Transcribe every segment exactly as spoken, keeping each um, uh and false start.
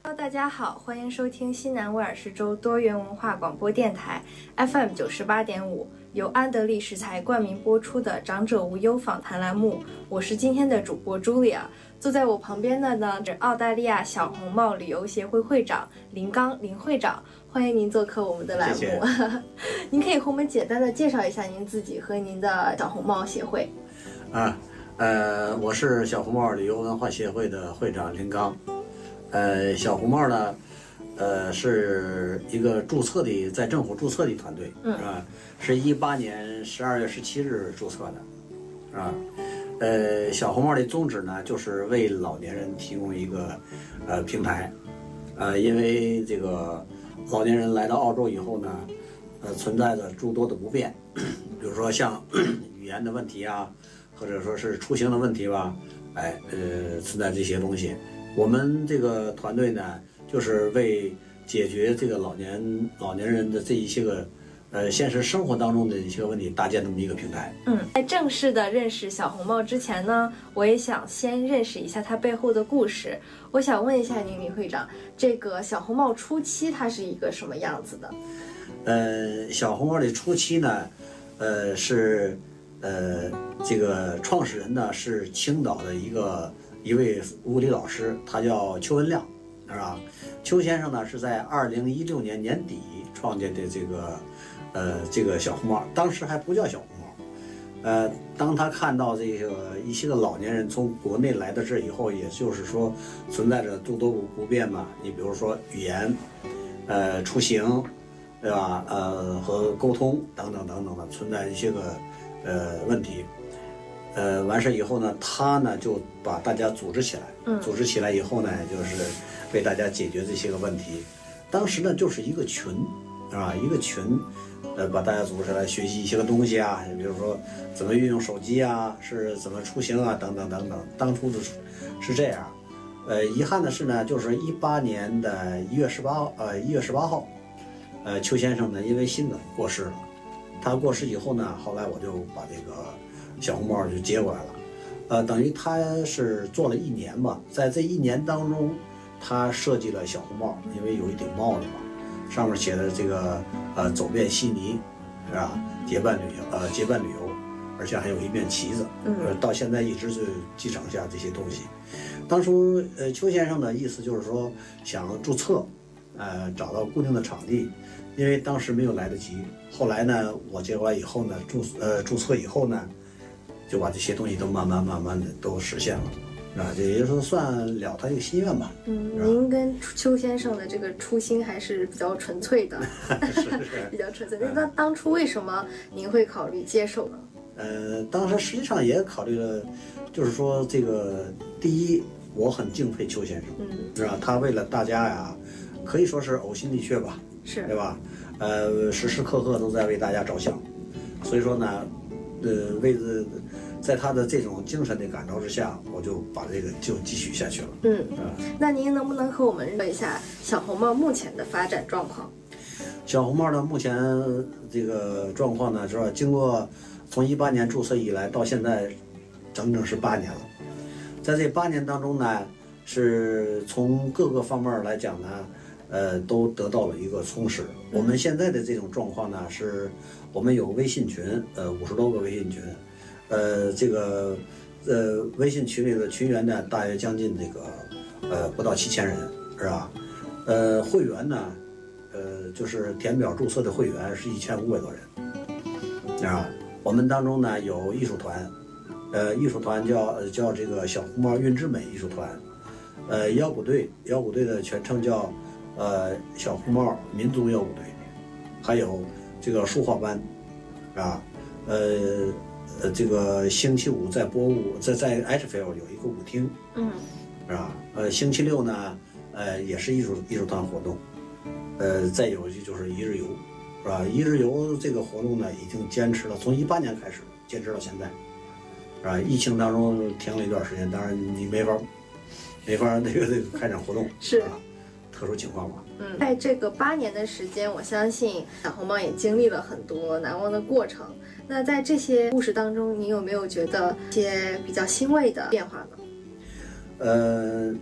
Hello， 大家好，欢迎收听西南威尔士州多元文化广播电台 F M 九十八点五，由安德利食材冠名播出的长者无忧访谈栏目。我是今天的主播 Julia， 坐在我旁边的呢是澳大利亚小红帽旅游协会会长林刚林会长，欢迎您做客我们的栏目。 谢谢您可以和我们简单的介绍一下您自己和您的小红帽协会。 啊，呃，我是小红帽旅游文化协会的会长林刚。呃，小红帽呢，呃，是一个注册的，在政府注册的团队， 嗯， 是吧？是一八年十二月十七日注册的，是吧？呃，小红帽的宗旨呢，就是为老年人提供一个呃平台，呃，因为这个老年人来到澳洲以后呢，呃，存在着诸多的不便，比如说像语言的问题啊，或者说是出行的问题吧，哎，呃，存在这些东西。我们这个团队呢，就是为解决这个老年老年人的这一些个，呃，现实生活当中的一些问题，搭建这么一个平台。 嗯，在正式的认识小红帽之前呢，我也想先认识一下它背后的故事。我想问一下您，林会长，这个小红帽初期它是一个什么样子的？ 呃，小红帽的初期呢，呃，是呃，这个创始人呢是青岛的一个。一位物理老师，他叫邱文亮，是吧？邱先生呢是在二零一六年年底创建的这个，呃，这个小红帽，当时还不叫小红帽。呃，当他看到这个一些个老年人从国内来到这以后，也就是说存在着诸多不便嘛，你比如说语言，呃，出行，对吧？呃，和沟通等等等等的，存在一些个呃问题。呃，完事以后呢，他呢就把大家组织起来， 嗯， 组织起来以后呢，就是为大家解决这些个问题。当时呢，就是一个群，啊，一个群，呃，把大家组织起来学习一些个东西啊，比如说怎么运用手机啊，是怎么出行啊，等等等等。当初的是这样，呃，遗憾的是呢，就是一八年的一月十八号，呃，一月十八号，呃，邱先生呢因为心梗过世了。他过世以后呢，后来我就把这个小红帽就接过来了，呃，等于他是做了一年吧，在这一年当中，他设计了小红帽，因为有一顶帽子嘛，上面写的这个呃走遍悉尼，是吧？结伴旅游，呃结伴旅游，而且还有一面旗子，呃，到现在一直是机场下这些东西。当初呃邱先生的意思就是说想注册，呃找到固定的场地，因为当时没有来得及。后来呢，我接过来以后呢，注呃注册以后呢。就把这些东西都慢慢慢慢的都实现了，啊，这也就是说算了他一个心愿吧。 嗯，您跟邱先生的这个初心还是比较纯粹的， 是是比较纯粹。那当初为什么您会考虑接受呢？ 呃，当时实际上也考虑了，就是说这个第一，我很敬佩邱先生， 嗯， 是吧？他为了大家呀，可以说是呕心沥血吧， 是， 对吧？呃，时时刻刻都在为大家着想，所以说呢。呃，为了在他的这种精神的感召之下，我就把这个就继续下去了。 嗯，那您能不能和我们说一下小红帽目前的发展状况？ 小红帽的目前这个状况呢，是吧？经过从一八年注册以来到现在，整整是八年了。在这八年当中呢，是从各个方面来讲呢，呃，都得到了一个充实。我们现在的这种状况呢，是我们有微信群，呃，五十多个微信群，呃，这个呃微信群里的群员呢，大约将近这个呃不到七千人，是吧？呃，会员呢，呃，就是填表注册的会员是一千五百多人，啊，我们当中呢有艺术团，呃，艺术团叫叫这个小红帽韵之美艺术团，呃，摇鼓队，摇鼓队的全称叫。呃，小红帽民族摇鼓队，还有这个书画班，啊，呃呃，这个星期五在波舞，在在 Edgefield 有一个舞厅， 嗯， 是吧？呃，星期六呢，呃，也是艺术艺术团活动，呃，再有就是一日游，是吧？一日游这个活动呢，已经坚持了，从一八年开始坚持到现在，是吧？疫情当中停了一段时间，当然你没法没法那个那个开展活动， 是。 啊特殊情况吧。 嗯，在这个八年的时间，我相信小红帽也经历了很多难忘的过程。那在这些故事当中，你有没有觉得一些比较欣慰的变化呢？ 呃，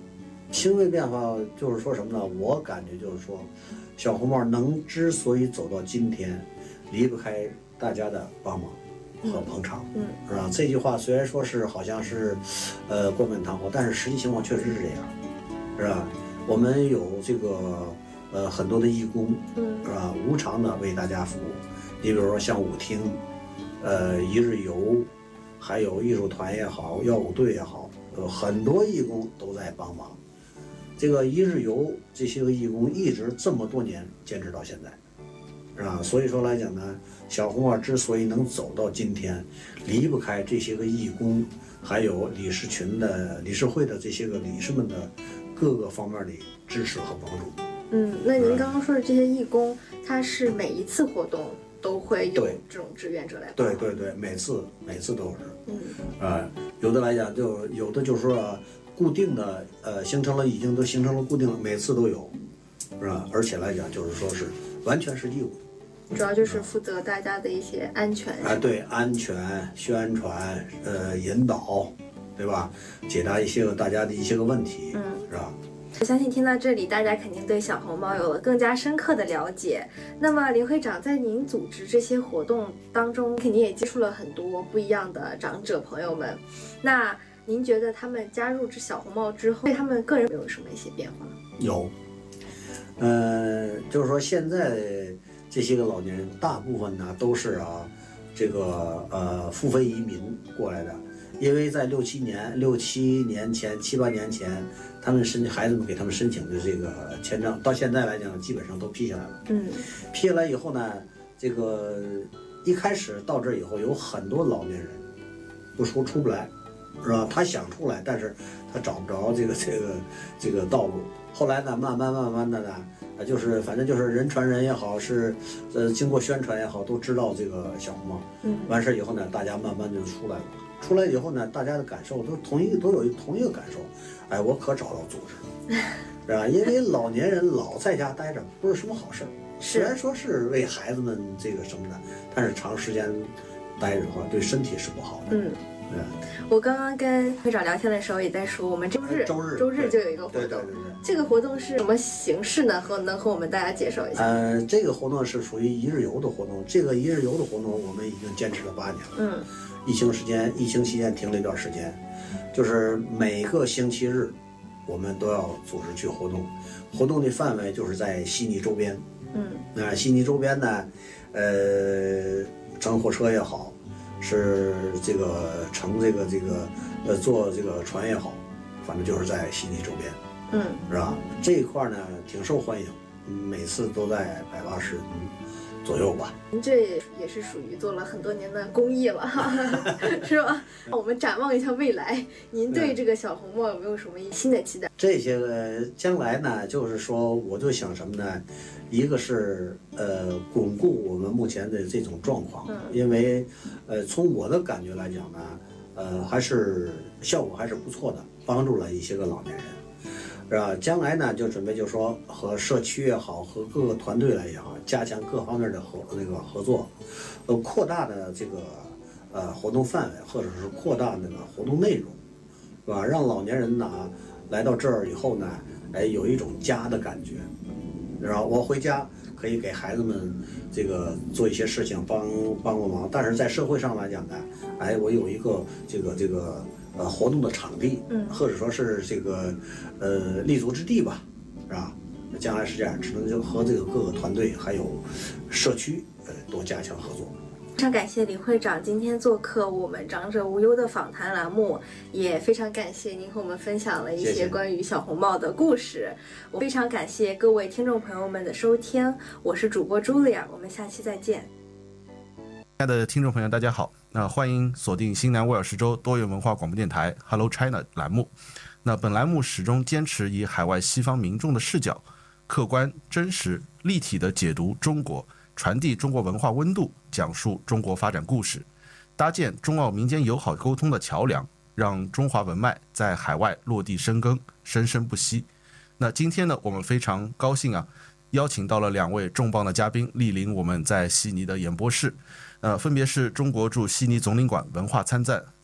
行为变化就是说什么呢？我感觉就是说，小红帽能之所以走到今天，离不开大家的帮忙和捧场， 嗯， 是吧？这句话虽然说是好像是，呃，冠冕堂皇，但是实际情况确实是这样，是吧？我们有这个呃很多的义工， 嗯， 是吧？无偿的为大家服务。你比如说像舞厅，呃，一日游，还有艺术团也好，耀舞队也好，有很多义工都在帮忙。这个一日游这些个义工一直这么多年坚持到现在，是吧？所以说来讲呢，小红帽之所以能走到今天，离不开这些个义工，还有理事群的理事会的这些个理事们的各个方面的支持和帮助。 嗯，那您刚刚说的这些义工，他是每一次活动都会有这种志愿者来帮忙？ 对对对，每次每次都是。 嗯， 啊、呃，有的来讲就有的就是说、啊、固定的，呃，形成了已经都形成了固定，每次都有，是吧？而且来讲就是说是完全是义务。 主要就是负责大家的一些安全啊，对，安全宣传，呃，引导，对吧？解答一些个大家的一些个问题， 嗯， 是吧？ 我相信听到这里，大家肯定对小红帽有了更加深刻的了解。那么，林会长在您组织这些活动当中，肯定也接触了很多不一样的长者朋友们。那您觉得他们加入这小红帽之后，对他们个人有什么一些变化？ 有，呃，就是说现在这些个老年人，大部分呢都是啊，这个呃付费移民过来的。因为在六七年、六七年前、七八年前，他们申孩子们给他们申请的这个签证，到现在来讲，基本上都批下来了。 嗯， 批下来以后呢，这个一开始到这以后，有很多老年人不说出不来，是吧？他想出来，但是他找不着这个这个这个道路。后来呢，慢慢慢慢的呢，啊，就是反正就是人传人也好，是呃经过宣传也好，都知道这个小红帽。 嗯， 完事以后呢，大家慢慢就出来了。出来以后呢，大家的感受都同一都有同一个感受，哎，我可找到组织了，是吧？因为老年人老在家待着不是什么好事儿，虽然说是为孩子们这个什么的，但是长时间待着的话，对身体是不好的。 嗯。 嗯， 我刚刚跟会长聊天的时候也在说，我们周日周日周日就有一个活动， 对对对对， 这个活动是什么形式呢？和能和我们大家介绍一下？ 呃，这个活动是属于一日游的活动，这个一日游的活动我们已经坚持了八年了。 嗯， 疫情时间，疫情期间停了一段时间，就是每个星期日，我们都要组织去活动，活动的范围就是在悉尼周边。 嗯， 那悉尼周边呢，呃，乘火车也好。是这个乘这个这个呃坐这个船也好，反正就是在悉尼周边， 嗯， 是吧？这一块呢挺受欢迎，每次都在百八十人左右吧。 您这也是属于做了很多年的公益了，是吧？我们展望一下未来，您对这个小红帽有没有什么新的期待？ 这些个将来呢，就是说，我就想什么呢？一个是呃巩固我们目前的这种状况， 嗯， 因为呃从我的感觉来讲呢，呃还是效果还是不错的，帮助了一些个老年人，是吧？将来呢就准备就说和社区也好，和各个团队来也好，加强各方面的合那个合作，呃扩大的这个呃活动范围，或者是扩大那个活动内容，是吧？让老年人呢来到这儿以后呢，哎有一种家的感觉。然后我回家可以给孩子们这个做一些事情，帮帮个忙。但是在社会上来讲呢，哎，我有一个这个这个呃活动的场地， 嗯，或者说是这个呃立足之地吧，是吧？将来是这样，只能就和这个各个团队还有社区呃多加强合作。 非常感谢李会长今天做客我们长者无忧的访谈栏目，也非常感谢您和我们分享了一些关于小红帽的故事。谢谢，我非常感谢各位听众朋友们的收听，我是主播茱莉亚，我们下期再见。 亲爱的听众朋友大家好，那欢迎锁定新南威尔士州多元文化广播电台 Hello China 栏目。那本栏目始终坚持以海外西方民众的视角，客观、真实、立体地解读中国，传递中国文化温度，讲述中国发展故事，搭建中澳民间友好沟通的桥梁，让中华文脉在海外落地生根，生生不息。那今天呢，我们非常高兴啊，邀请到了两位重磅的嘉宾莅临我们在悉尼的演播室，呃，分别是中国驻悉尼总领馆文化参赞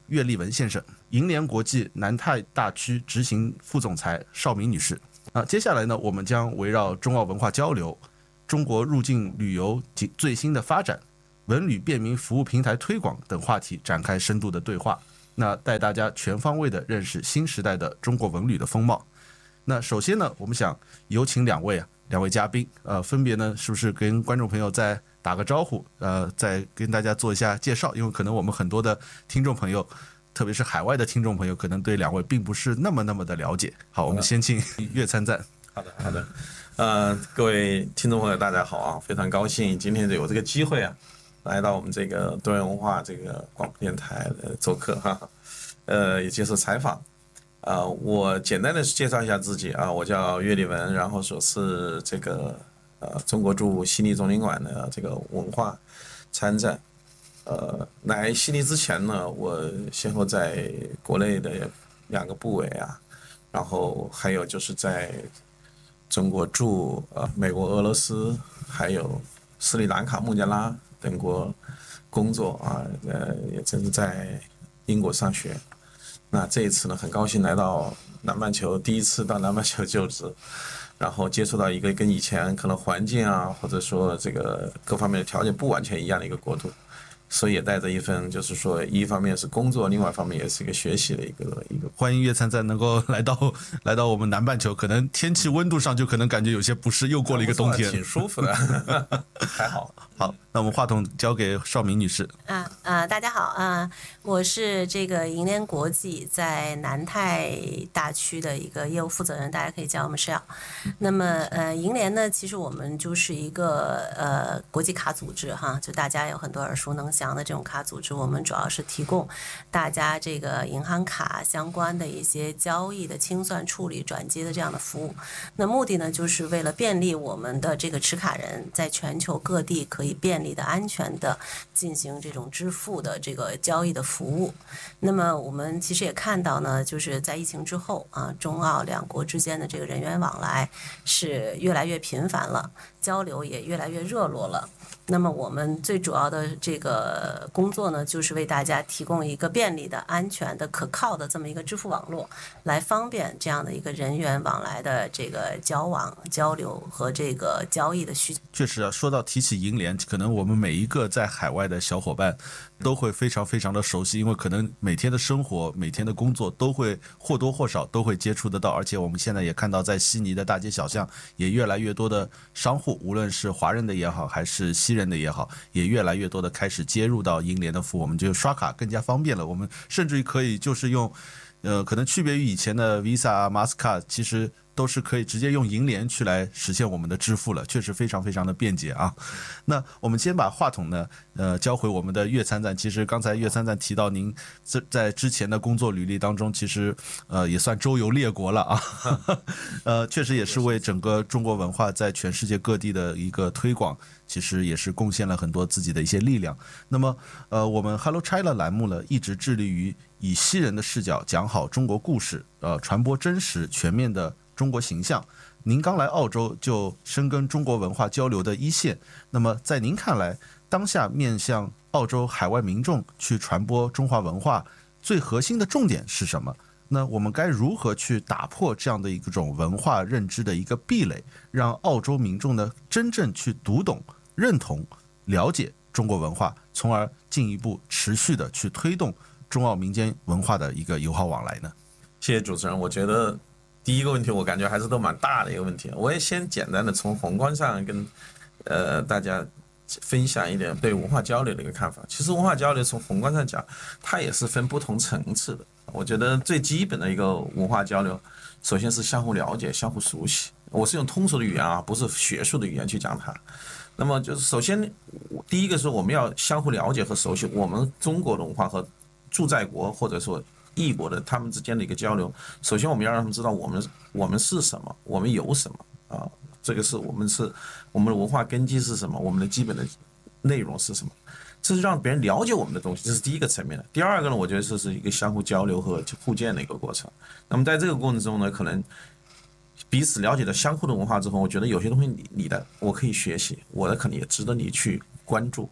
岳立文先生，银联国际南太大区执行副总裁邵明女士。啊，接下来呢，我们将围绕中澳文化交流、中国入境旅游及最新的发展、文旅便民服务平台推广等话题展开深度的对话。那带大家全方位的认识新时代的中国文旅的风貌。那首先呢，我们想有请两位啊，两位嘉宾，呃，分别呢，是不是跟观众朋友再打个招呼，呃，再跟大家做一下介绍？因为可能我们很多的听众朋友，特别是海外的听众朋友，可能对两位并不是那么那么的了解。好，我们先请岳参赞。 好的，好的，呃，各位听众朋友，大家好啊，非常高兴今天有这个机会啊，来到我们这个多元文化这个广播电台的做客哈，呃，也接受采访。啊、呃，我简单的介绍一下自己啊，我叫岳立文，然后所是这个呃中国驻悉尼总领馆的这个文化参赞。呃，来悉尼之前呢，我先后在国内的两个部委啊，然后还有就是在中国驻呃美国、俄罗斯，还有斯里兰卡、孟加拉等国工作啊，呃，也正是在英国上学。那这一次呢，很高兴来到南半球，第一次到南半球就职，然后接触到一个跟以前可能环境啊，或者说这个各方面的条件不完全一样的一个国度，所以也带着一份就是说，一方面是工作，另外一方面也是一个学习的一个一个。 欢迎岳参赞能够来到来到我们南半球，可能天气温度上就可能感觉有些不适，又过了一个冬天， 挺舒服的，还好。 好，那我们话筒交给邵明女士。 啊啊，大家好啊，我是这个银联国际在南太大区的一个业务负责人，大家可以叫我们 Shell。那么呃，银联呢，其实我们就是一个呃国际卡组织哈，就大家有很多耳熟能详的这种卡组织，我们主要是提供大家这个银行卡相关的一些交易的清算、处理、转接的这样的服务。那目的呢，就是为了便利我们的这个持卡人在全球各地可以便利的、安全的进行这种支付的这个交易的服务。那么我们其实也看到呢，就是在疫情之后啊，中澳两国之间的这个人员往来是越来越频繁了，交流也越来越热络了。那么我们最主要的这个工作呢，就是为大家提供一个便利的、安全的、可靠的这么一个支付网络，来方便这样的一个人员往来的这个交往、交流和这个交易的需求。 确实啊，说到提起银联，可能我们每一个在海外的小伙伴都会非常非常的熟悉，因为可能每天的生活、每天的工作都会或多或少都会接触得到，而且我们现在也看到在悉尼的大街小巷也越来越多的商户，无论是华人的也好，还是西人的也好，也越来越多的开始接入到银联的服务，我们就刷卡更加方便了。我们甚至于可以就是用，呃，可能区别于以前的 Visa、Mastercard， 其实都是可以直接用银联去来实现我们的支付了，确实非常非常的便捷啊。那我们先把话筒呢，呃，交回我们的岳参赞。其实刚才岳参赞提到您在之前的工作履历当中，其实呃也算周游列国了啊，呃，确实也是为整个中国文化在全世界各地的一个推广，其实也是贡献了很多自己的一些力量。那么呃，我们 Hello China 栏目呢，一直致力于以西人的视角讲好中国故事，呃，传播真实全面的中国形象。您刚来澳洲就深耕中国文化交流的一线，那么在您看来，当下面向澳洲海外民众去传播中华文化最核心的重点是什么？那我们该如何去打破这样的一种文化认知的一个壁垒，让澳洲民众呢真正去读懂、认同、了解中国文化，从而进一步持续的去推动中澳民间文化的一个友好往来呢？ 谢谢主持人，我觉得第一个问题我感觉还是都蛮大的一个问题，我也先简单的从宏观上跟呃大家分享一点对文化交流的一个看法。其实文化交流从宏观上讲，它也是分不同层次的。我觉得最基本的一个文化交流，首先是相互了解、相互熟悉。我是用通俗的语言啊，不是学术的语言去讲它。那么就是首先，第一个是我们要相互了解和熟悉我们中国的文化和驻在国或者说异国的他们之间的一个交流。首先我们要让他们知道我们我们是什么，我们有什么啊，这个是我们是我们的文化根基是什么，我们的基本的内容是什么，这是让别人了解我们的东西，这是第一个层面的。第二个呢，我觉得这是一个相互交流和互鉴的一个过程。那么在这个过程中呢，可能彼此了解了相互的文化之后，我觉得有些东西你你的我可以学习，我的可能也值得你去关注。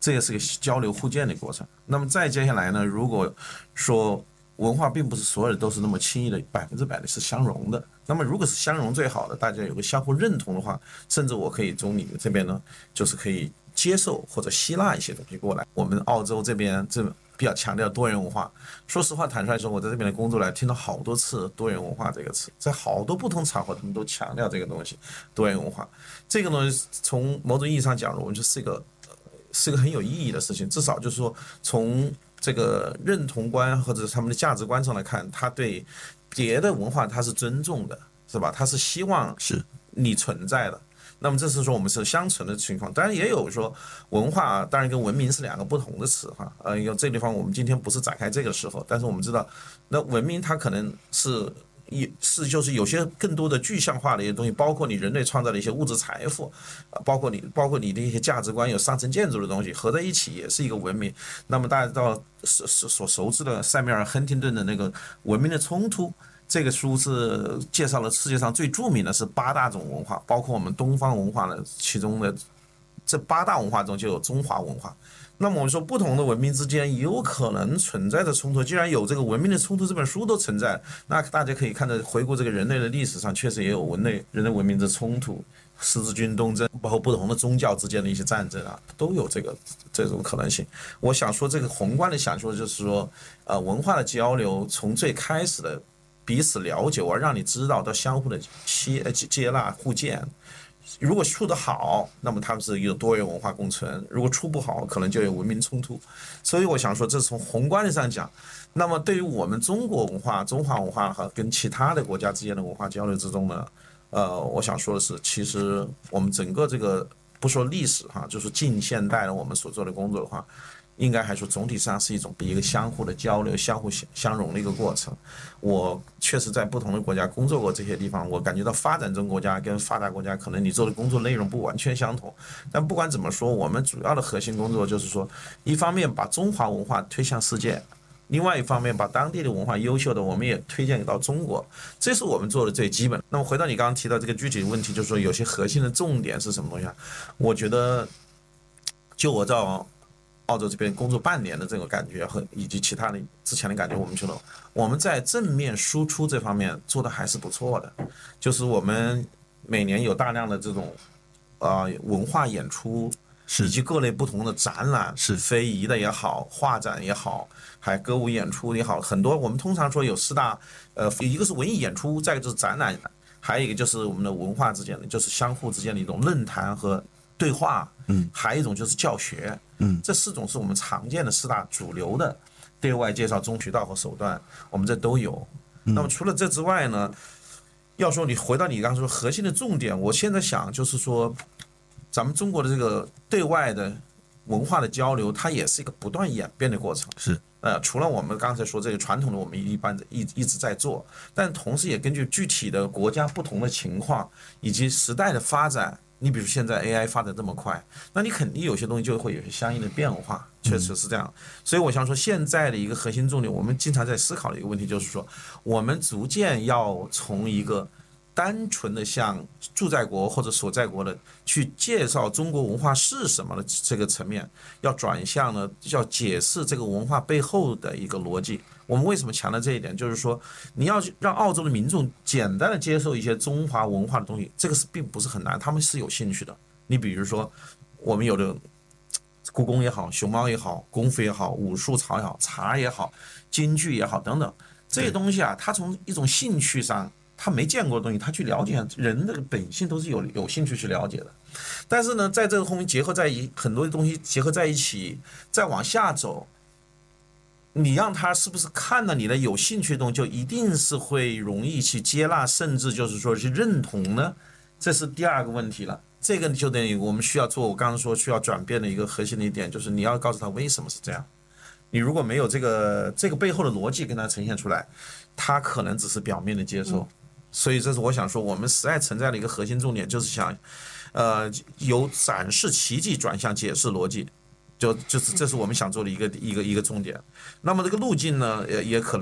这也是个交流互鉴的过程。那么再接下来呢，如果说文化并不是所有的都是那么轻易的百分之百的是相容的，那么如果是相容最好的，大家有个相互认同的话，甚至我可以从你们这边呢，就是可以接受或者吸纳一些东西过来。我们澳洲这边这比较强调多元文化，说实话坦率说，我在这边的工作来听到好多次多元文化这个词，在好多不同场合他们都强调这个东西，多元文化这个东西从某种意义上讲，我们就是一个是一个很有意义的事情，至少就是说从这个认同观或者他们的价值观上来看，他对别的文化他是尊重的，是吧？他是希望是你存在的。那么这是说我们是相存的情况，当然也有说文化，当然跟文明是两个不同的词哈。呃，有这地方我们今天不是展开这个时候，但是我们知道，那文明它可能是也是就是有些更多的具象化的一些东西，包括你人类创造的一些物质财富，包括你包括你的一些价值观，有上层建筑的东西合在一起也是一个文明。那么大家知道所所熟知的塞缪尔·亨廷顿的那个《文明的冲突》。这个书是介绍了世界上最著名的是八大种文化，包括我们东方文化的其中的这八大文化中就有中华文化。那么我们说不同的文明之间有可能存在的冲突，既然有这个《文明的冲突》这本书都存在，那大家可以看着回顾这个人类的历史上，确实也有文类人类文明的冲突，十字军东征，包括不同的宗教之间的一些战争啊，都有这个这种可能性。我想说这个宏观的想说就是说，呃，文化的交流从最开始的彼此了解，我让你知道，到相互的接接纳互鉴。如果处得好，那么他们是一个多元文化共存；如果处不好，可能就有文明冲突。所以我想说，这是从宏观的上讲。那么对于我们中国文化、中华文化和跟其他的国家之间的文化交流之中呢，呃，我想说的是，其实我们整个这个不说历史哈，就是近现代的我们所做的工作的话，应该还说总体上是一种一个相互的交流、相互相融的一个过程。我确实在不同的国家工作过，这些地方我感觉到发展中国家跟发达国家可能你做的工作内容不完全相同，但不管怎么说，我们主要的核心工作就是说，一方面把中华文化推向世界，另外一方面把当地的文化优秀的我们也推荐到中国，这是我们做的最基本。那么回到你刚刚提到这个具体的问题，就是说有些核心的重点是什么东西啊？我觉得就我在澳洲这边工作半年的这个感觉和以及其他的之前的感觉，我们觉得我们在正面输出这方面做的还是不错的，就是我们每年有大量的这种呃文化演出，以及各类不同的展览， 是非遗的也好，画展也好，还歌舞演出也好，很多我们通常说有四大，呃，一个是文艺演出，再一个就是展览，还有一个就是我们的文化之间的，就是相互之间的一种论坛和对话， 嗯， 还有一种就是教学， 嗯， 这四种是我们常见的四大主流的对外介绍中渠道和手段，我们这都有。那么除了这之外呢，要说你回到你刚刚说核心的重点，我现在想就是说，咱们中国的这个对外的文化的交流，它也是一个不断演变的过程。 是， 呃，除了我们刚才说这个传统的，我们一般一一直在做，但同时也根据具体的国家不同的情况以及时代的发展。你比如现在 A I 发展这么快，那你肯定有些东西就会有些相应的变化，确实是这样。所以我想说，现在的一个核心重点，我们经常在思考的一个问题就是说，我们逐渐要从一个单纯的向驻在国或者所在国的去介绍中国文化是什么的这个层面，要转向呢，要解释这个文化背后的一个逻辑。我们为什么强调这一点？就是说，你要让澳洲的民众简单的接受一些中华文化的东西，这个是并不是很难，他们是有兴趣的。你比如说，我们有的故宫也好，熊猫也好，功夫也好，武术槽也好，茶也好，京剧也好等等，这些东西啊，它从一种兴趣上，他没见过的东西，他去了解，人的本性都是有有兴趣去了解的。但是呢，在这个东西结合在一很多东西结合在一起，再往下走。你让他是不是看到你的有兴趣的东西，就一定是会容易去接纳，甚至就是说去认同呢？这是第二个问题了。这个就等于我们需要做，我刚刚说需要转变的一个核心的一点，就是你要告诉他为什么是这样。你如果没有这个这个背后的逻辑跟他呈现出来，他可能只是表面的接受。嗯、所以这是我想说，我们实在存在的一个核心重点，就是想，呃，由展示奇迹转向解释逻辑。就就是这是我们想做的一个一个一个重点。那么这个路径呢，也也可能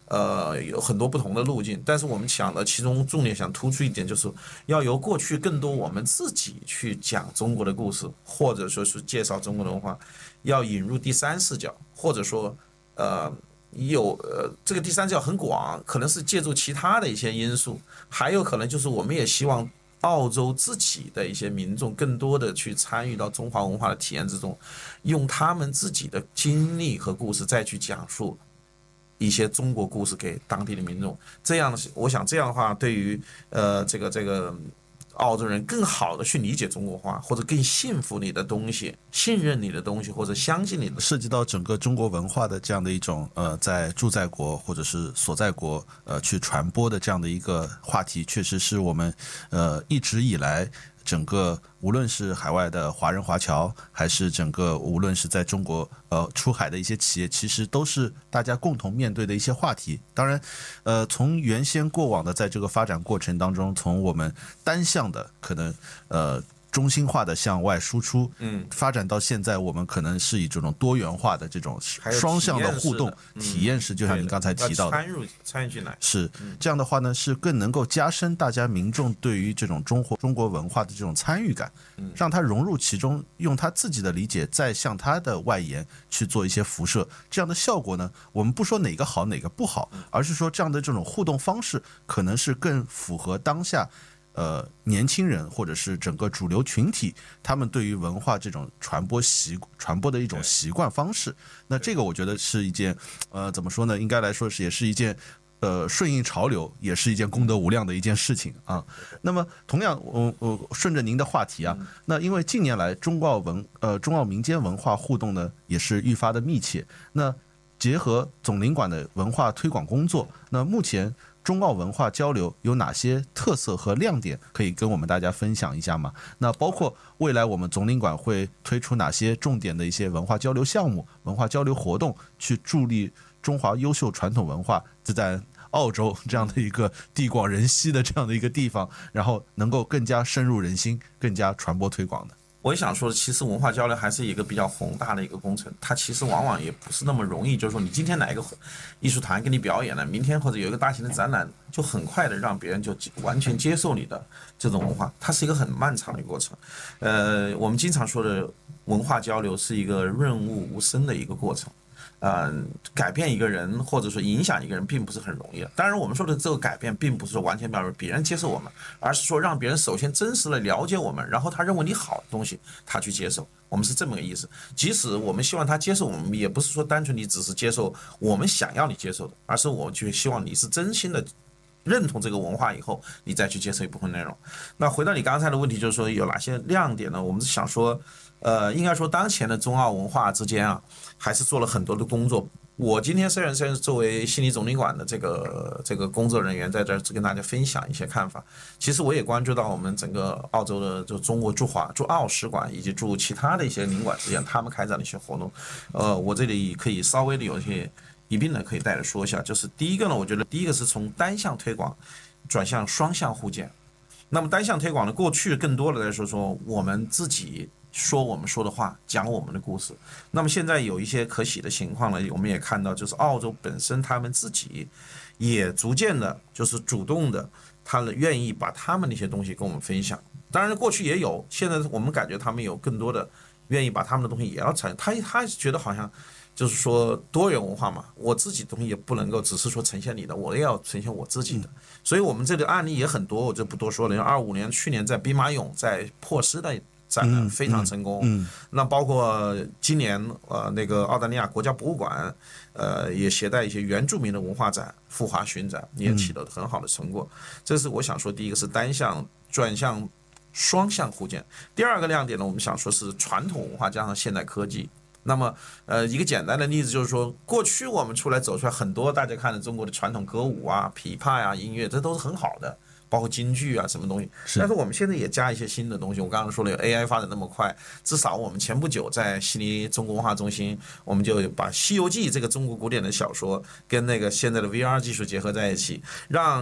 呃，有很多不同的路径，但是我们想的其中重点想突出一点，就是要由过去更多我们自己去讲中国的故事，或者说是介绍中国的文化，要引入第三视角，或者说呃有呃这个第三视角很广，可能是借助其他的一些因素，还有可能就是我们也希望澳洲自己的一些民众更多的去参与到中华文化的体验之中，用他们自己的经历和故事再去讲述一些中国故事给当地的民众，这样我想这样的话，对于呃这个这个澳洲人更好的去理解中国话，或者更信服你的东西，信任你的东西，或者相信你的， 涉及到整个中国文化的这样的一种呃，在驻在国或者是所在国呃去传播的这样的一个话题，确实是我们呃一直以来。整个无论是海外的华人华侨，还是整个无论是在中国呃出海的一些企业，其实都是大家共同面对的一些话题。当然，呃，从原先过往的在这个发展过程当中，从我们单向的可能呃。中心化的向外输出，嗯，发展到现在，我们可能是以这种多元化的这种双向的互动体验式，就像您刚才提到的， 参入参与进来， 是这样的话呢，是更能够加深大家民众对于这种中国中国文化的这种参与感，让他融入其中，用他自己的理解再向他的外延去做一些辐射，这样的效果呢，我们不说哪个好哪个不好，而是说这样的这种互动方式可能是更符合当下。呃，年轻人或者是整个主流群体，他们对于文化这种传播习传播的一种习惯方式，那这个我觉得是一件，呃，怎么说呢？应该来说是也是一件，呃，顺应潮流，也是一件功德无量的一件事情啊。那么，同样，我我顺着您的话题啊，那因为近年来中澳文呃中澳民间文化互动呢，也是愈发的密切。那结合总领馆的文化推广工作，那目前。中澳文化交流有哪些特色和亮点可以跟我们大家分享一下吗？那包括未来我们总领馆会推出哪些重点的一些文化交流项目、文化交流活动，去助力中华优秀传统文化在澳洲这样的一个地广人稀的这样的一个地方，然后能够更加深入人心、更加传播推广的。 我也想说的，其实文化交流还是一个比较宏大的一个工程，它其实往往也不是那么容易。就是说，你今天来一个艺术团给你表演了，明天或者有一个大型的展览，就很快的让别人就完全接受你的这种文化，它是一个很漫长的过程。呃，我们经常说的文化交流是一个润物无声的一个过程。呃，改变一个人或者说影响一个人并不是很容易的。当然，我们说的这个改变，并不是说完全表示别人接受我们，而是说让别人首先真实的了解我们，然后他认为你好的东西，他去接受。我们是这么个意思。即使我们希望他接受我们，也不是说单纯你只是接受我们想要你接受的，而是我就希望你是真心的认同这个文化以后，你再去接受一部分内容。那回到你刚才的问题，就是说有哪些亮点呢？我们是想说，呃，应该说当前的中澳文化之间啊，还是做了很多的工作。我今天虽然虽然作为悉尼总领馆的这个这个工作人员，在这儿跟大家分享一些看法，其实我也关注到我们整个澳洲的就中国驻华驻澳使馆以及驻其他的一些领馆之间，他们开展的一些活动。呃，我这里可以稍微的有一些一并呢可以带着说一下。就是第一个呢，我觉得第一个是从单向推广转向双向互鉴。那么单向推广呢，过去更多的来说说我们自己说我们说的话，讲我们的故事。那么现在有一些可喜的情况呢，我们也看到，就是澳洲本身他们自己也逐渐的，就是主动的，他们愿意把他们的一些东西跟我们分享。当然过去也有，现在我们感觉他们有更多的愿意把他们的东西也要产，他他觉得好像就是说多元文化嘛，我自己的东西也不能够只是说呈现你的，我也要呈现我自己的。所以我们这个案例也很多，我就不多说了。二五年去年在兵马俑在珀斯的展览非常成功，嗯嗯嗯、那包括今年呃那个澳大利亚国家博物馆，呃也携带一些原住民的文化展赴华巡展，也取得很好的成果。嗯、这是我想说，第一个是单向转向双向互鉴。第二个亮点呢，我们想说是传统文化加上现代科技。那么，呃，一个简单的例子就是说，过去我们出来走出来很多大家看的中国的传统歌舞啊、琵琶呀、音乐，这都是很好的。包括京剧啊，什么东西，但是我们现在也加一些新的东西。我刚刚说了，有 A I 发展那么快，至少我们前不久在悉尼中国文化中心，我们就把《西游记》这个中国古典的小说跟那个现在的 V R 技术结合在一起，让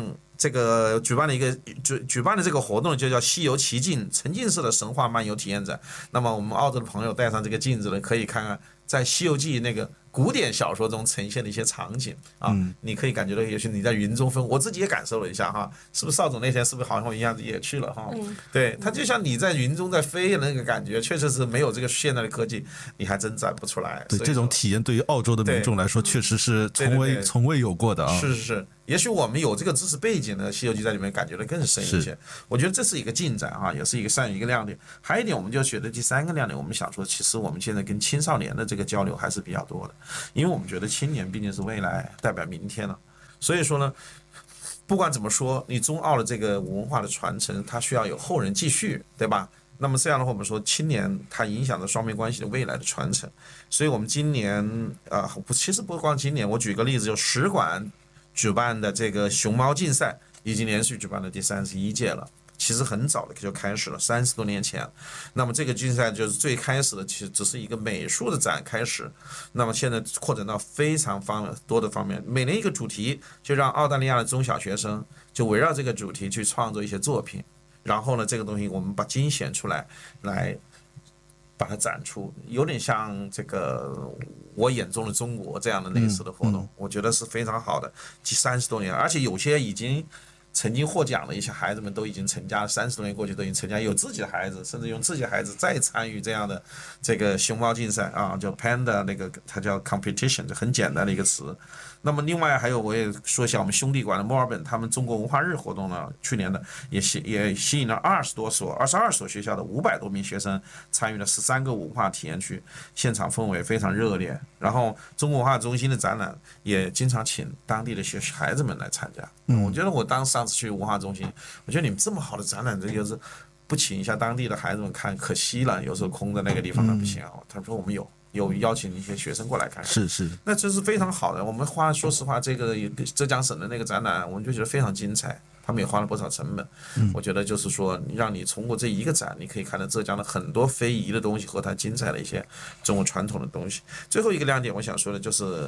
这个举办了一个举举办的这个活动就叫西游奇境沉浸式的神话漫游体验展。那么我们澳洲的朋友带上这个镜子呢，可以看看在《西游记》那个古典小说中呈现的一些场景啊，嗯、你可以感觉到，也许你在云中飞，我自己也感受了一下哈，是不是邵总那天是不是好像一样子也去了哈？嗯、对，它就像你在云中在飞的那个感觉，确实是没有这个现在的科技，你还真展不出来。 对，这种体验对于澳洲的民众来说，确实是从未对对对从未有过的啊。 是是是。也许我们有这个知识背景呢，《西游记》在里面感觉的更深一些。我觉得这是一个进展啊，也是一个善于一个亮点。还有一点，我们就觉得第三个亮点，我们想说，其实我们现在跟青少年的这个交流还是比较多的，因为我们觉得青年毕竟是未来，代表明天了。所以说呢，不管怎么说，你中澳的这个文化的传承，它需要有后人继续，对吧？那么这样的话，我们说青年它影响着双边关系的未来的传承。所以我们今年啊、呃，其实不光今年，我举个例子，就使馆举办的这个熊猫竞赛已经连续举办了第三十一届了，其实很早的就开始了，三十多年前。那么这个竞赛就是最开始的，其实只是一个美术的展开始，那么现在扩展到非常方多的方面，每年一个主题，就让澳大利亚的中小学生就围绕这个主题去创作一些作品，然后呢，这个东西我们把精选出来，来把它展出，有点像这个我眼中的中国这样的类似的活动，嗯嗯、我觉得是非常好的，三十多年，而且有些已经曾经获奖的一些孩子们都已经成家了，三十多年过去都已经成家，有自己的孩子，甚至用自己的孩子再参与这样的这个熊猫竞赛啊，叫 Panda 那个，它叫 competition， 这很简单的一个词。那么另外还有，我也说一下我们兄弟馆的墨尔本，他们中国文化日活动呢，去年的也吸也吸引了二十多所、二十二所学校的五百多名学生参与了十三个文化体验区，现场氛围非常热烈。然后中国文化中心的展览也经常请当地的学孩子们来参加。嗯，我觉得我当上次去文化中心，我觉得你们这么好的展览，这就是不请一下当地的孩子们看，可惜了。有时候空的那个地方不行啊。他说我们有。有邀请一些学生过来看看， 是是， 那这是非常好的。我们花，说实话，这个浙江省的那个展览，我们就觉得非常精彩。他们也花了不少成本，嗯、我觉得就是说，让你通过这一个展，你可以看到浙江的很多非遗的东西和它精彩的一些中国传统的东西。最后一个亮点，我想说的就是，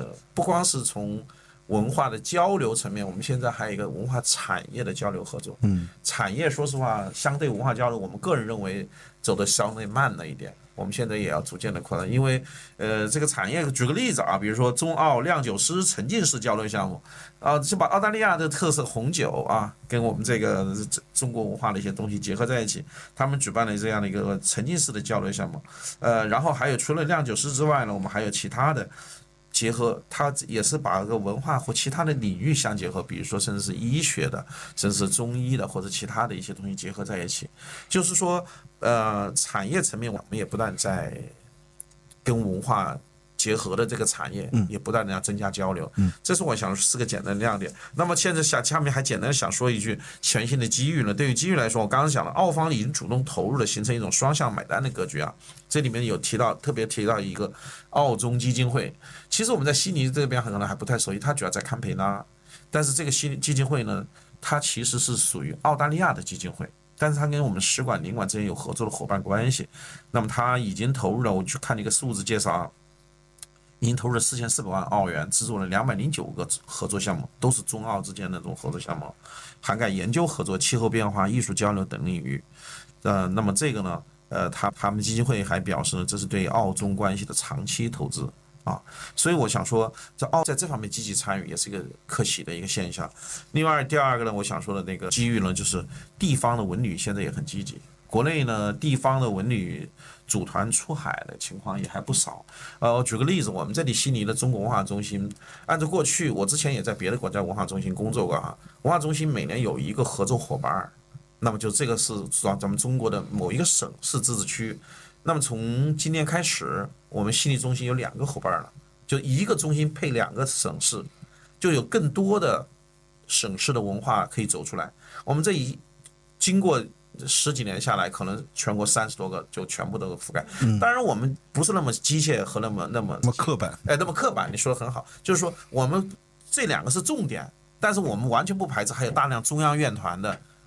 不光是从文化的交流层面，我们现在还有一个文化产业的交流合作。嗯，产业说实话，相对文化交流，我们个人认为走得相对慢了一点。我们现在也要逐渐的扩大，因为呃，这个产业，举个例子啊，比如说中澳酿酒师沉浸式交流项目，啊，就把澳大利亚的特色红酒啊，跟我们这个中国文化的一些东西结合在一起，他们举办了这样的一个沉浸式的交流项目，呃，然后还有除了酿酒师之外呢，我们还有其他的结合，它也是把这个文化和其他的领域相结合，比如说甚至是医学的，甚至是中医的或者其他的一些东西结合在一起，就是说。呃，产业层面我们也不断在跟文化结合的这个产业，也不断的要增加交流，嗯，这是我想是个简单的亮点。那么现在下下面还简单想说一句全新的机遇呢。对于机遇来说，我刚刚讲了，澳方已经主动投入了，形成一种双向买单的格局啊。这里面有提到，特别提到一个澳中基金会。其实我们在悉尼这边可能还不太熟悉，它主要在堪培拉，但是这个悉基金会呢，它其实是属于澳大利亚的基金会。但是它跟我们使馆、领馆之间有合作的伙伴关系，那么它已经投入了，我去看了一个数字介绍啊，已经投入了四千四百万澳元，制作了两百零九个合作项目，都是中澳之间的这种合作项目，涵盖研究合作、气候变化、艺术交流等领域。呃，那么这个呢，呃，他他们基金会还表示呢，这是对澳中关系的长期投资。啊，所以我想说，在澳在这方面积极参与也是一个可喜的一个现象。另外，第二个呢，我想说的那个机遇呢，就是地方的文旅现在也很积极。国内呢，地方的文旅组团出海的情况也还不少。呃，我举个例子，我们这里悉尼的中国文化中心，按照过去我之前也在别的国家文化中心工作过哈，文化中心每年有一个合作伙伴，那么就这个是咱们中国的某一个省市自治区。那么从今年开始，我们悉尼中心有两个伙伴了，就一个中心配两个省市，就有更多的省市的文化可以走出来。我们这一经过十几年下来，可能全国三十多个就全部都覆盖。当然，我们不是那么机械和那么那么那么刻板， 哎，那么刻板。你说的很好，就是说我们这两个是重点，但是我们完全不排斥还有大量中央院团的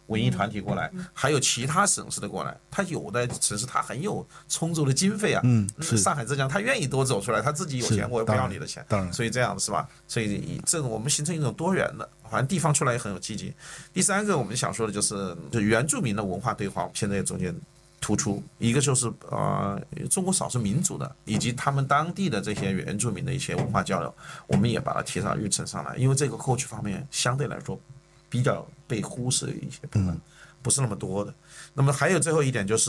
文艺团体过来，还有其他省市的过来。他有的城市他很有充足的经费啊， 嗯，是上海、浙江他愿意多走出来，他自己有钱，我也不要你的钱， 当然， 所以这样是吧？所以这种我们形成一种多元的，好像地方出来也很有积极。第三个我们想说的就是，就原住民的文化对话，我们现在也逐渐突出，一个就是呃中国少数民族的以及他们当地的这些原住民的一些文化交流，我们也把它提上日程上来，因为这个过去方面相对来说比较被忽视的一些部分，不是那么多的。那么还有最后一点就是，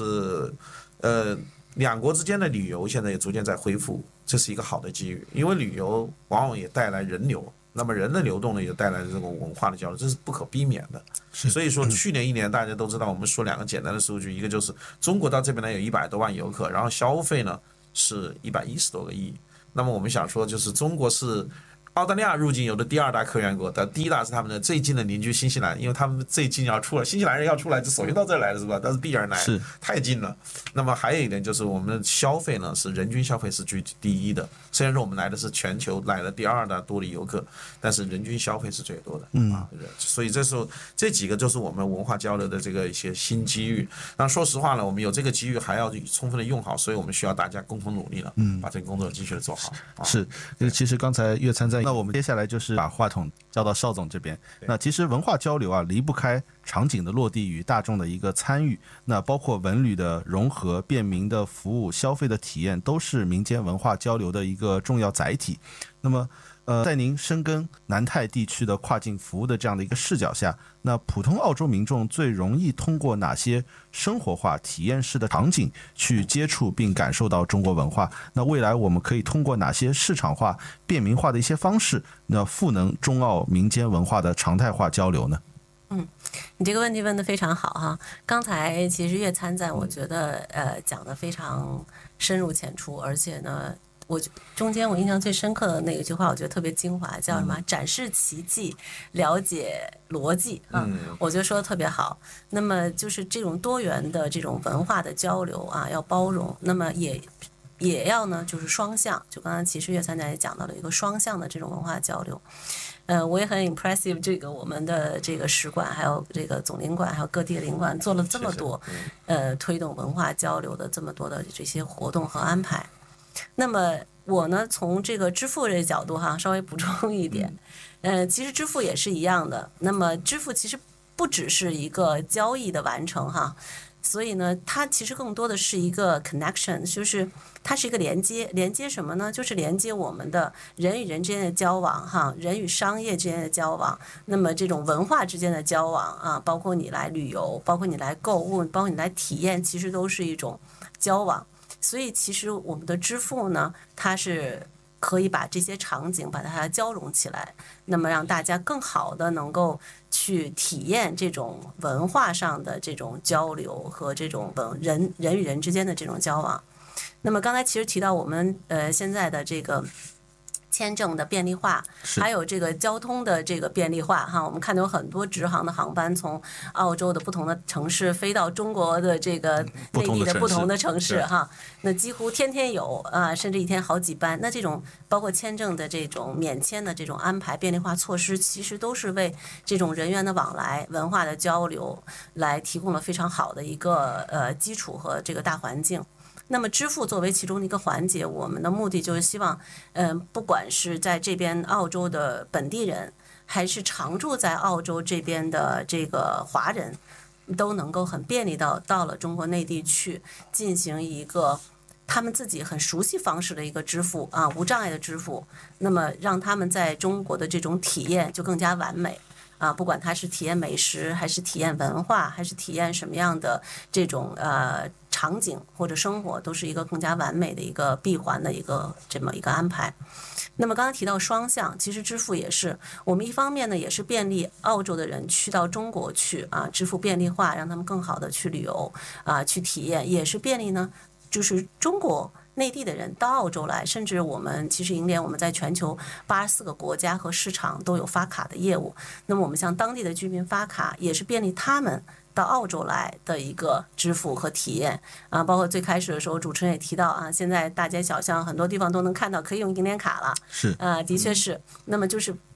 呃，两国之间的旅游现在也逐渐在恢复，这是一个好的机遇，因为旅游往往也带来人流。那么人的流动呢，也带来这种文化的交流，这是不可避免的。所以说，去年一年大家都知道，我们说两个简单的数据，一个就是中国到这边来有一百多万游客，然后消费呢是一百一十多个亿。那么我们想说，就是中国是澳大利亚入境游的第二大客源国，但第一大是他们的最近的邻居新西兰，因为他们最近要出来，新西兰人要出来就首先到这儿来了，是吧？但是必然来， 是太近了。那么还有一点就是我们的消费呢，是人均消费是居第一的。虽然说我们来的是全球来的第二大多的游客，但是人均消费是最多的。嗯啊，所以这时候这几个就是我们文化交流的这个一些新机遇。那说实话呢，我们有这个机遇还要充分的用好，所以我们需要大家共同努力了，嗯，把这个工作继续的做好。啊、 是，其实刚才岳参在。那我们接下来就是把话筒交到邵总这边。那其实文化交流啊，离不开场景的落地与大众的一个参与。那包括文旅的融合、便民的服务、消费的体验，都是民间文化交流的一个重要载体。那么，呃，在您深耕南太地区的跨境服务的这样的一个视角下，那普通澳洲民众最容易通过哪些生活化、体验式的场景去接触并感受到中国文化？那未来我们可以通过哪些市场化、便民化的一些方式，那赋能中澳民间文化的常态化交流呢？ 嗯，你这个问题问得非常好哈。刚才其实岳参赞，我觉得呃讲得非常深入浅出，而且呢。我中间我印象最深刻的那一句话，我觉得特别精华，叫什么？展示奇迹，了解逻辑啊！嗯、我觉得说的特别好。那么就是这种多元的这种文化的交流啊，要包容，那么也也要呢，就是双向。就刚才其实岳参赞也讲到了一个双向的这种文化交流。呃，我也很 impressive， 这个我们的这个使馆，还有这个总领馆，还有各地的领馆做了这么多，呃，推动文化交流的这么多的这些活动和安排。那么我呢，从这个支付这个角度哈，稍微补充一点，呃，其实支付也是一样的。那么支付其实不只是一个交易的完成哈，所以呢，它其实更多的是一个 connection， 就是它是一个连接，连接什么呢？就是连接我们的人与人之间的交往哈，人与商业之间的交往，那么这种文化之间的交往啊，包括你来旅游，包括你来购物，包括你来体验，其实都是一种交往。所以其实我们的支付呢，它是可以把这些场景把它交融起来，那么让大家更好的能够去体验这种文化上的这种交流和这种文人人与人之间的这种交往。那么刚才其实提到我们呃现在的这个签证的便利化，还有这个交通的这个便利化哈，我们看到有很多直航的航班从澳洲的不同的城市飞到中国的这个内地的不同的城市哈，那几乎天天有啊，甚至一天好几班。那这种包括签证的这种免签的这种安排便利化措施，其实都是为这种人员的往来、文化的交流来提供了非常好的一个呃基础和这个大环境。那么支付作为其中的一个环节，我们的目的就是希望，嗯、呃，不管是在这边澳洲的本地人，还是常住在澳洲这边的这个华人，都能够很便利到到了中国内地去进行一个他们自己很熟悉方式的一个支付啊，无障碍的支付，那么让他们在中国的这种体验就更加完美。啊，不管他是体验美食，还是体验文化，还是体验什么样的这种呃场景或者生活，都是一个更加完美的一个闭环的一个这么一个安排。那么刚才提到双向，其实支付也是我们一方面呢，也是便利澳洲的人去到中国去啊，支付便利化，让他们更好的去旅游啊，去体验，也是便利呢，就是中国内地的人到澳洲来，甚至我们其实银联我们在全球八十四个国家和市场都有发卡的业务。那么我们向当地的居民发卡，也是便利他们到澳洲来的一个支付和体验啊。包括最开始的时候，主持人也提到啊，现在大街小巷很多地方都能看到可以用银联卡了， 是啊，的确是。那么就是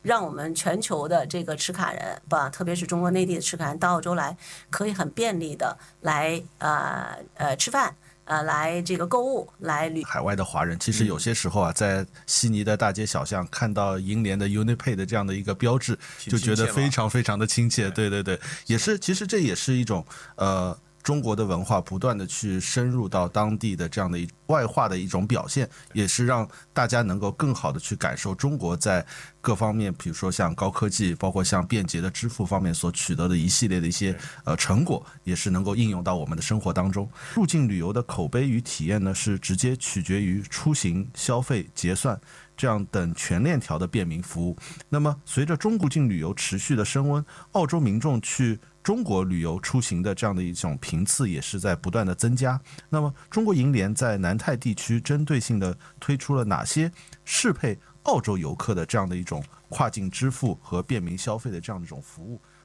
让我们全球的这个持卡人吧，特别是中国内地的持卡人到澳洲来，可以很便利的来呃呃吃饭。呃，来这个购物，来旅海外的华人，其实有些时候啊，在悉尼的大街小巷看到银联的 UniPay 的这样的一个标志，就觉得非常非常的亲切。对对对，也是，其实这也是一种呃。中国的文化不断的去深入到当地的这样的一外化的一种表现，也是让大家能够更好的去感受中国在各方面，比如说像高科技，包括像便捷的支付方面所取得的一系列的一些呃成果，也是能够应用到我们的生活当中。入境旅游的口碑与体验呢，是直接取决于出行、消费、结算这样等全链条的便民服务。那么随着中国境旅游持续的升温，澳洲民众去中国旅游出行的这样的一种频次也是在不断的增加。那么中国银联在南太地区针对性的推出了哪些适配澳洲游客的这样的一种跨境支付和便民消费的这样的一种服务？